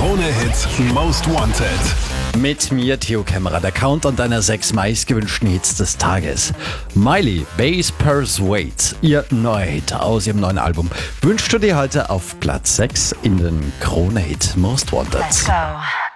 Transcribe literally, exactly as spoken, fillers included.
Krone-Hit Most Wanted. Mit mir, Theo Kämmerer, der Countdown deiner sechs meistgewünschten Hits des Tages. Miley, Bass Persuade, ihr neuer Hit aus ihrem neuen Album, wünschst du dir heute auf Platz sechs in den Krone-Hit Most Wanted. Let's go.